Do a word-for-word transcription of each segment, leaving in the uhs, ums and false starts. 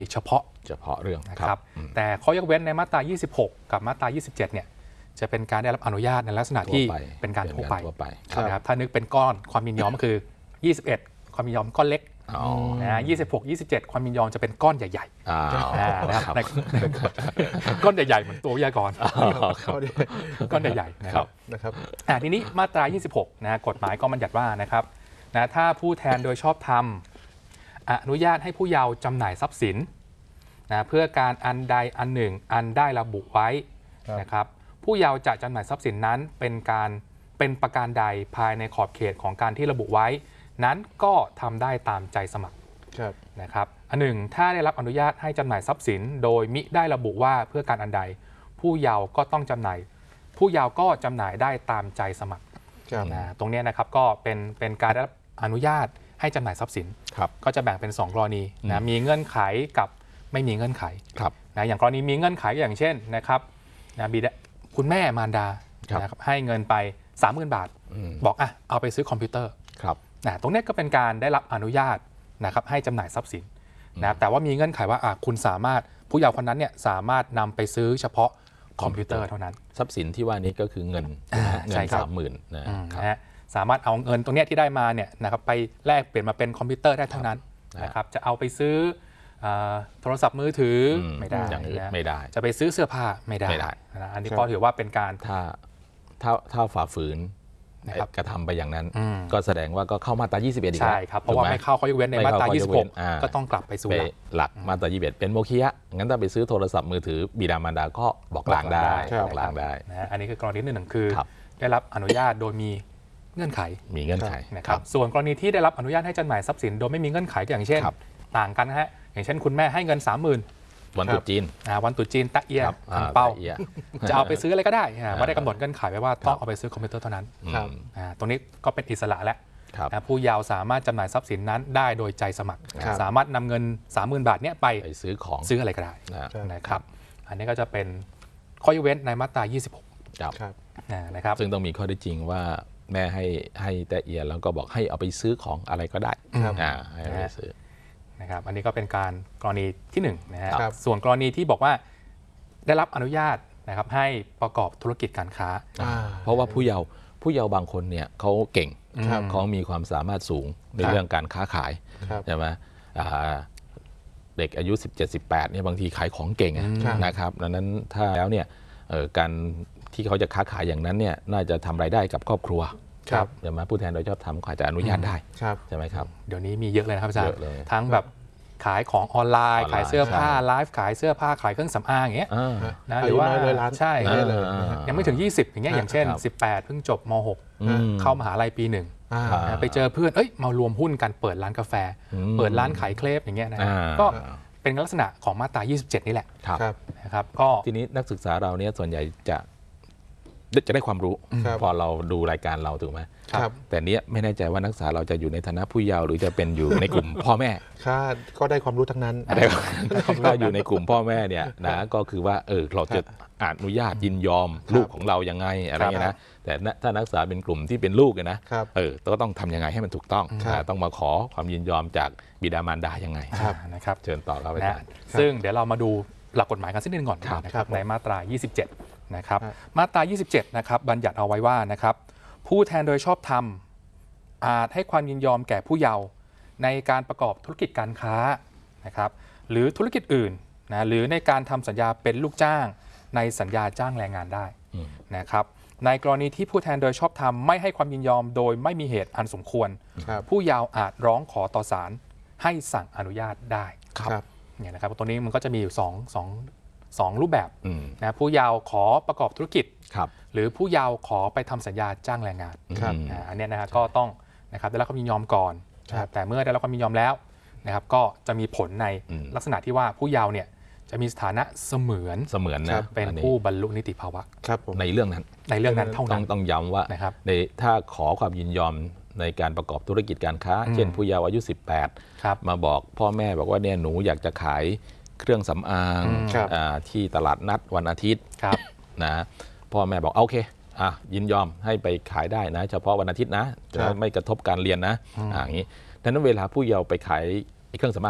เฉพาะเฉพาะเรื่องนะครับแต่ข้อยกเว้นในมาตรายี่สิบหกกับมาตรายี่สิบเจ็ดเนี่ยจะเป็นการได้รับอนุญาตในลักษณะที่เป็นการทั่วไปนะครับถ้านึกเป็นก้อนความยินยอมก็คือยี่สิบเอ็ดความยินยอมก้อนเล็กนะยี่สิบหก ยี่สิบเจ็ดความยินยอมจะเป็นก้อนใหญ่ๆนะครับก้อนใหญ่ๆเหมือนตัววิทยากรก้อนใหญ่ๆนะครับนะครับทีนี้มาตรายี่สิบหกนะกฎหมายก็บัญญัติว่านะครับนะถ้าผู้แทนโดยชอบธรรมอนุญาตให้ผู้เยาว์จำหน่ายทรัพย์สินนะเพื่อการอันใดอันหนึ่งอันได้ระบุไว้นะครับผู้เยาว์จะจำหน่ายทรัพย์สินนั้นเป็นการเป็นประการใดภายในขอบเขตของการที่ระบุไว้นั้นก็ทำได้ตามใจสมัครนะครับอันหนึ่งถ้าได้รับอนุญาตให้จำหน่ายทรัพย์สินโดยมิได้ระบุว่าเพื่อการอันใดผู้เยาว์ก็ต้องจำหน่ายผู้เยาว์ก็จำหน่ายได้ตามใจสมัครนะตรงนี้นะครับก็เป็นเป็นการได้รับอนุญาตให้จำหน่ายทรัพย์สินก็จะแบ่งเป็นสองกรณีนะมีเงื่อนไขกับไม่มีเงื่อนไขนะอย่างกรณีมีเงื่อนไขอย่างเช่นนะครับนะบิดาคุณแม่มารดานะครับให้เงินไป สามหมื่น บาทบอกอ่ะเอาไปซื้อคอมพิวเตอร์นะตรงนี้ก็เป็นการได้รับอนุญาตนะครับให้จำหน่ายทรัพย์สินนะแต่ว่ามีเงื่อนไขว่าอ่ะคุณสามารถผู้เยาว์คนนั้นเนี่ยสามารถนำไปซื้อเฉพาะคอมพิวเตอร์เท่านั้นทรัพย์สินที่ว่านี้ก็คือเงินเงินสามหมื่นนะฮะสามารถเอาเงินตรงนี้ที่ได้มาเนี่ยนะครับไปแลกเปลี่ยนมาเป็นคอมพิวเตอร์ได้เท่านั้นนะครับจะเอาไปซื้อโทรศัพท์มือถือไม่ได้ไม่ได้จะไปซื้อเสื้อผ้าไม่ได้นะอันนี้ก็ถือว่าเป็นการถ้าถ้าถ้าฝ่าฝืนกระทำไปอย่างนั้นก็แสดงว่าก็เข้ามาตรายี่สิบเอ็ดอีกใช่ครับเพราะว่าไม่เข้าข้อยกเว้นในมาตรายี่สิบหกก็ต้องกลับไปสู่หลักมาตรายี่สิบเอ็ดเป็นโมฆะงั้นถ้าไปซื้อโทรศัพท์มือถือบิดามารดาก็บอกล้างได้บอกล้างได้นะอันนี้คือกรณีที่หนึ่งคือได้รับอนุญาตโดยมีเงื่อนไขมีเงื่อนไขนะครับส่วนกรณีที่ได้รับอนุญาตให้จำหน่ายทรัพย์สินโดยไม่มีเงื่อนไขอย่างเช่นต่างกันนะฮะอย่างเช่นคุณแม่ให้เงิน สามหมื่นวันตรุษจีนวันตรุษจีนตะเอียอังเปาจะเอาไปซื้ออะไรก็ได้ไม่ได้กำหนดเงื่อนไขไว้ว่าต้องเอาไปซื้อคอมพิวเตอร์เท่านั้นตรงนี้ก็เป็นอิสระแล้วผู้เยาว์สามารถจำหน่ายทรัพย์สินนั้นได้โดยใจสมัครสามารถนำเงิน สามหมื่น บาทเนี้ยไปซื้อของซื้ออะไรก็ได้นะครับอันนี้ก็จะเป็นข้อยกเว้นในมาตรายี่สิบหกนะครับซึ่งต้องมีข้อเท็จจริงว่าแม่ให้ให้แต่เอียแล้วก็บอกให้เอาไปซื้อของอะไรก็ได้ให้เอาไปซื้อนะครับอันนี้ก็เป็นการกรณีที่หนึ่งนะครับส่วนกรณีที่บอกว่าได้รับอนุญาตนะครับให้ประกอบธุรกิจการค้าเพราะว่าผู้เยาว์ผู้เยาว์บางคนเนี่ยเขาเก่งเขามีความสามารถสูงในเรื่องการค้าขายใช่ไหมเด็กอายุ สิบเจ็ด สิบแปดเนี่ยบางทีขายของเก่งนะครับดังนั้นถ้าแล้วเนี่ยการที่เขาจะค้าขายอย่างนั้นเนี่ยน่าจะทำรายได้กับครอบครัวใช่ไหมผู้แทนโดยชอบธรรมอาจจะอนุญาตได้ใช่ไหมครับเดี๋ยวนี้มีเยอะเลยนะครับอาจารย์ทั้งแบบขายของออนไลน์ขายเสื้อผ้าไลฟ์ขายเสื้อผ้าขายเครื่องสำอางอย่างเงี้ยนะหรือว่าใช่ยังไม่ถึงยี่สิบอย่างเงี้ยอย่างเช่นสิบแปดเพิ่งจบม หกเข้ามหาลัยปีหนึ่งไปเจอเพื่อนเอ้ยมารวมหุ้นกันเปิดร้านกาแฟเปิดร้านขายเครปอย่างเงี้ยนะก็เป็นลักษณะของมาตรายี่สิบเจ็ดนี่แหละนะครับก็ทีนี้นักศึกษาเราเนี่ยส่วนใหญ่จะจะได้ความรู้พอเราดูรายการเราถูกไหมแต่เนี้ยไม่แน่ใจว่านักศึกษาเราจะอยู่ในฐานะผู้เยาว์หรือจะเป็นอยู่ในกลุ่มพ่อแม่ก็ได้ความรู้ทั้งนั้นถ้าอยู่ในกลุ่มพ่อแม่เนี่ยนะก็คือว่าเออเราจะอนุญาตยินยอมลูกของเรายังไงอะไรเงี้ยนะแต่ถ้านักศึกษาเป็นกลุ่มที่เป็นลูกนะเออก็ต้องทำยังไงให้มันถูกต้องต้องมาขอความยินยอมจากบิดามารดายังไงนะครับเชิญต่อเราไปซึ่งเดี๋ยวเรามาดูหลักกฎหมายกันสักนิดนึงก่อนนะครับในมาตรายี่สิบเจ็ดนะครับมาตรายี่สิบเจ็ดนะครับบัญญัติเอาไว้ว่านะครับผู้แทนโดยชอบธรรมอาจให้ความยินยอมแก่ผู้เยาว์ในการประกอบธุรกิจการค้านะครับหรือธุรกิจอื่นนะหรือในการทำสัญญาเป็นลูกจ้างในสัญญาจ้างแรงงานได้นะครับในกรณีที่ผู้แทนโดยชอบธรรมไม่ให้ความยินยอมโดยไม่มีเหตุอันสมควรผู้เยาว์อาจร้องขอต่อศาลให้สั่งอนุญาตได้เนี่ยนะครับตัวนี้มันก็จะมีอยู่สองสองสองรูปแบบนะผู้เยาว์ขอประกอบธุรกิจหรือผู้เยาว์ขอไปทำสัญญาจ้างแรงงานอันนี้นะฮะก็ต้องนะครับได้รับความยินยอมก่อนแต่เมื่อได้รับความยินยอมแล้วนะครับก็จะมีผลในลักษณะที่ว่าผู้เยาว์เนี่ยจะมีสถานะเสมือนเสมือนนะเป็นผู้บรรลุนิติภาวะในเรื่องนั้นในเรื่องนั้นเท่านั้นต้องย้ำว่าในถ้าขอความยินยอมในการประกอบธุรกิจการค้าเช่นผู้เยาว์อายุสิบแปดมาบอกพ่อแม่บอกว่าเนี่ยหนูอยากจะขายเครื่องสำอางที่ตลาดนัดวันอาทิตย์นะพ่อแม่บอกโอเคอ่ะยินยอมให้ไปขายได้นะเฉพาะวันอาทิตย์นะจะไม่กระทบการเรียนนะอย่างนี้ดังนั้นเวลาผู้เยาว์ไปขายเครื่องสำอางเนี่ย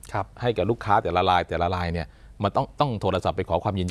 ครับให้กับลูกค้าแต่ละรายแต่ละรายเนี่ยมันต้องต้องโทรศัพท์ไปขอความยินยอม